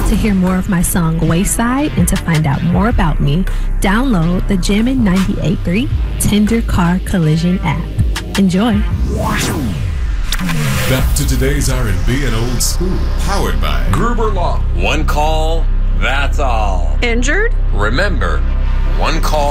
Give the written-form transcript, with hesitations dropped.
To hear more of my song Wayside and to find out more about me, download the Jammin' 98.3 Tender Car Collision app. Enjoy. Back to today's R&B and old school, powered by Gruber Law. One call, that's all. Injured? Remember, one call.